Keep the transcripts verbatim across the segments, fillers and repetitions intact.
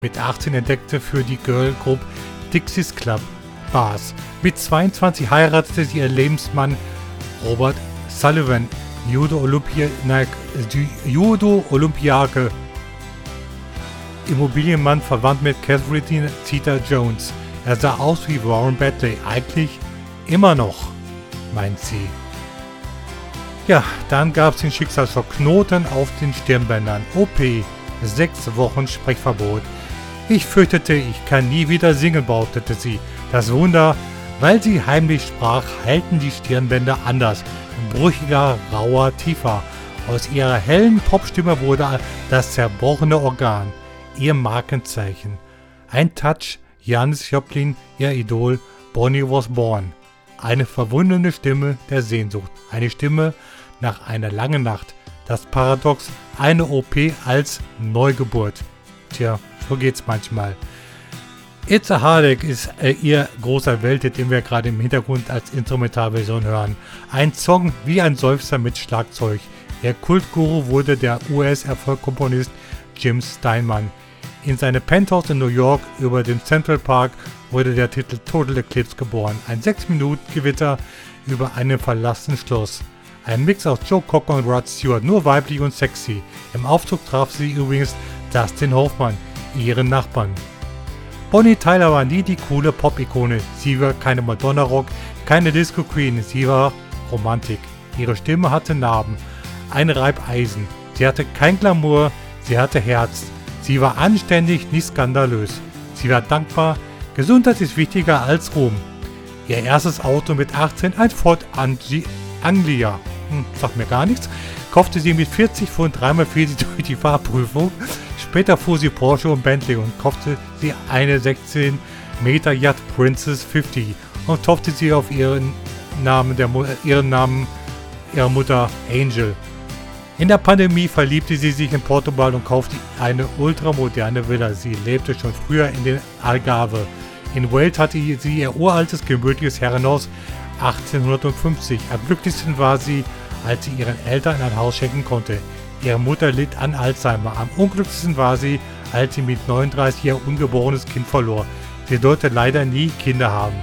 Mit achtzehn entdeckte für die Girl Group Dixie's Club Bars. Mit zweiundzwanzig heiratete sie ihren Lebensmann Robert Sullivan, Judo-Olympiake, Immobilienmann, verwandt mit Catherine Zeta-Jones. Er sah aus wie Warren Beatty, eigentlich immer noch, meint sie. Ja, dann gab es den Schicksalsschlag, Knoten auf den Stirnbändern, O P, sechs Wochen Sprechverbot. Ich fürchtete, ich kann nie wieder singen, behauptete sie. Das Wunder, weil sie heimlich sprach, halten die Stirnbänder anders, brüchiger, rauer, tiefer. Aus ihrer hellen Popstimme wurde das zerbrochene Organ, ihr Markenzeichen. Ein Touch, Janis Joplin, ihr Idol, Bonnie was born. Eine verwundene Stimme der Sehnsucht, eine Stimme nach einer langen Nacht. Das Paradox, eine O P als Neugeburt. Tja, so geht's manchmal. It's a Heartache ist äh, ihr großer Welthit, den wir gerade im Hintergrund als Instrumentalversion hören. Ein Song wie ein Seufzer mit Schlagzeug. Der Kultguru wurde der U S-Erfolgkomponist Jim Steinman. In seinem Penthouse in New York über dem Central Park wurde der Titel Total Eclipse geboren. Ein sechs Minuten Gewitter über einem verlassenen Schloss. Ein Mix aus Joe Cocker und Rod Stewart, nur weiblich und sexy. Im Aufzug traf sie übrigens Dustin Hoffman, ihren Nachbarn. Bonnie Tyler war nie die coole Pop-Ikone. Sie war keine Madonna-Rock, keine Disco-Queen, sie war Romantik. Ihre Stimme hatte Narben, ein Reibeisen. Sie hatte kein Glamour, sie hatte Herz. Sie war anständig, nicht skandalös. Sie war dankbar. Gesundheit ist wichtiger als Ruhm. Ihr erstes Auto mit achtzehn, ein Ford Anglia, hm, sagt mir gar nichts, kaufte sie mit vierzig Pfund, dreimal fiel sie durch die Fahrprüfung. Später fuhr sie Porsche und Bentley und kaufte sie eine sechzehn Meter Yacht Princess fünfzig und taufte sie auf ihren Namen, der, ihren Namen ihrer Mutter Angel. In der Pandemie verliebte sie sich in Portugal und kaufte eine ultramoderne Villa. Sie lebte schon früher in den Algarve. In Wales hatte sie ihr uraltes, gemütliches Herrenhaus achtzehnhundertfünfzig. Am glücklichsten war sie, als sie ihren Eltern ein Haus schenken konnte. Ihre Mutter litt an Alzheimer. Am unglücklichsten war sie, als sie mit neununddreißig ihr ungeborenes Kind verlor. Sie durfte leider nie Kinder haben.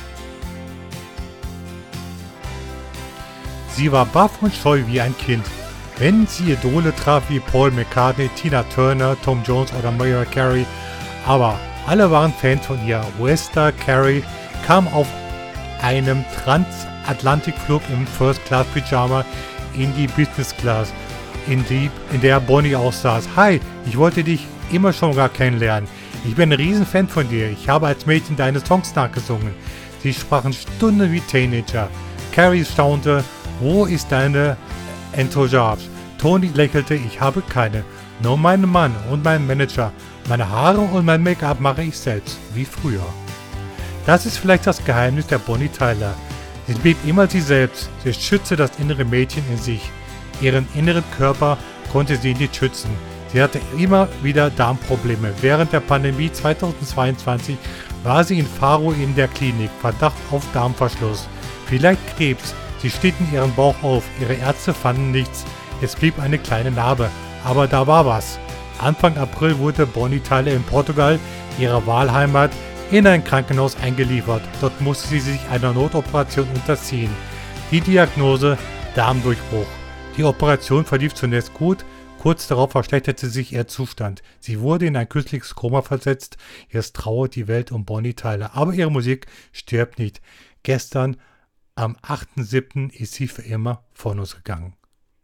Sie war baff und scheu wie ein Kind. Wenn sie Idole traf wie Paul McCartney, Tina Turner, Tom Jones oder Mariah Carey, aber alle waren Fans von ihr. Westa Carey kam auf einem Transatlantikflug im First-Class-Pyjama in die Business Class, in, die, in der Bonnie auch saß. Hi, ich wollte dich immer schon gar kennenlernen. Ich bin ein Riesenfan von dir. Ich habe als Mädchen deine Songs nachgesungen. Sie sprachen Stunden wie Teenager. Carey staunte, wo ist deine Entourage? Tony lächelte, ich habe keine. Nur meinen Mann und meinen Manager. Meine Haare und mein Make-up mache ich selbst, wie früher. Das ist vielleicht das Geheimnis der Bonnie Tyler. Sie blieb immer sie selbst. Sie schützte das innere Mädchen in sich. Ihren inneren Körper konnte sie nicht schützen. Sie hatte immer wieder Darmprobleme. Während der Pandemie zweitausendzweiundzwanzig war sie in Faro in der Klinik. Verdacht auf Darmverschluss. Vielleicht Krebs. Sie schnitten ihren Bauch auf. Ihre Ärzte fanden nichts. Es blieb eine kleine Narbe. Aber da war was. Anfang April wurde Bonnie Tyler in Portugal, ihrer Wahlheimat, in ein Krankenhaus eingeliefert. Dort musste sie sich einer Notoperation unterziehen. Die Diagnose Darmdurchbruch. Die Operation verlief zunächst gut. Kurz darauf verschlechterte sich ihr Zustand. Sie wurde in ein künstliches Koma versetzt. Jetzt trauert die Welt um Bonnie Tyler. Aber ihre Musik stirbt nicht. Gestern, am achten siebten ist sie für immer von uns gegangen.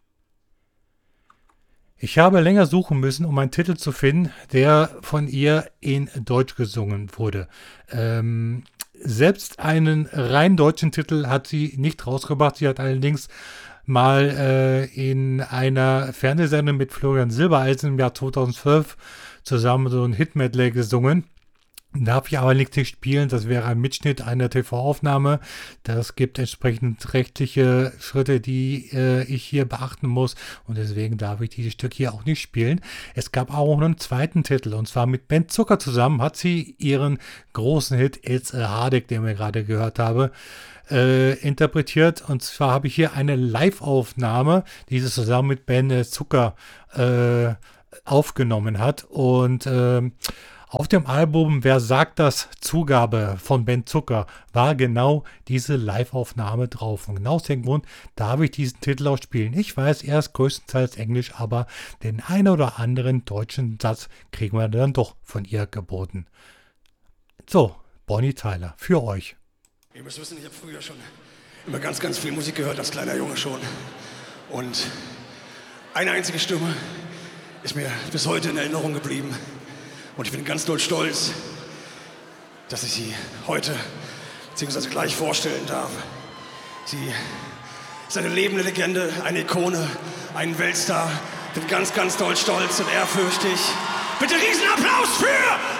Ich habe länger suchen müssen, um einen Titel zu finden, der von ihr in Deutsch gesungen wurde. Ähm, selbst einen rein deutschen Titel hat sie nicht rausgebracht. Sie hat allerdings mal äh, in einer Fernsehsendung mit Florian Silbereisen im Jahr zweitausendzwölf zusammen so ein Hit-Medley gesungen. Darf ich aber nicht spielen, das wäre ein Mitschnitt einer T V-Aufnahme. Das gibt entsprechend rechtliche Schritte, die äh, ich hier beachten muss und deswegen darf ich dieses Stück hier auch nicht spielen. Es gab auch noch einen zweiten Titel und zwar mit Ben Zucker zusammen hat sie ihren großen Hit It's a Heartache, den wir gerade gehört haben, äh, interpretiert und zwar habe ich hier eine Live-Aufnahme, die sie zusammen mit Ben Zucker äh, aufgenommen hat und äh, Auf dem Album Wer sagt das? Zugabe von Ben Zucker war genau diese Live-Aufnahme drauf. Und genau aus dem Grund darf ich diesen Titel auch spielen. Ich weiß, er ist größtenteils Englisch, aber den einen oder anderen deutschen Satz kriegen wir dann doch von ihr geboten. So, Bonnie Tyler, für euch. Ihr müsst wissen, ich habe früher schon immer ganz, ganz viel Musik gehört, als kleiner Junge schon. Und eine einzige Stimme ist mir bis heute in Erinnerung geblieben. Und ich bin ganz doll stolz, dass ich sie heute bzw. gleich vorstellen darf. Sie ist eine lebende Legende, eine Ikone, ein Weltstar. Bin ganz, ganz doll stolz und ehrfürchtig. Bitte Riesenapplaus für